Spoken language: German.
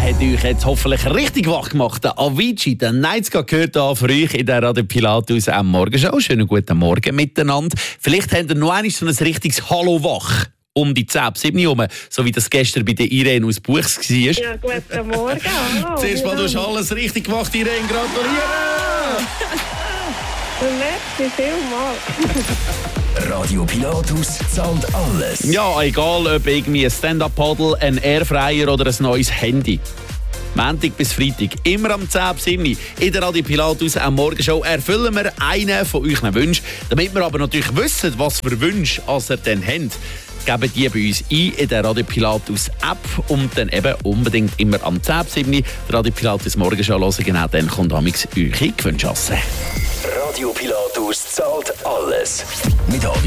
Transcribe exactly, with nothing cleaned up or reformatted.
hat euch jetzt hoffentlich richtig wach gemacht. Der Avicii, der Nightscar gehört da für euch in der Radio Pilatus am Morgenshow. Schönen guten Morgen miteinander. Vielleicht habt ihr noch einmal so ein richtiges Hallo wach um die zehn, sieben herum, so wie das gestern bei der Irene aus Buchs war. Ja, guten Morgen. Hallo. Zuerst mal, du hast alles richtig gemacht, Irene. Gratuliere! Merci vielmals. Radio Pilatus zahlt alles. Ja, egal ob irgendwie ein Stand-Up-Paddle, ein Airfryer oder ein neues Handy. Montag bis Freitag, immer am zehn ab sieben in der Radio Pilatus am Morgenshow erfüllen wir einen von euren Wünschen. Damit wir aber natürlich wissen, was für Wünsche ihr denn habt, geben die bei uns ein in der Radio Pilatus App und dann eben unbedingt immer am zehn ab sieben die Radio Pilatus Morgenshow hören. Genau dann kommt amix eure Gewünsche. Radio Pilatus zahlt alles. Mit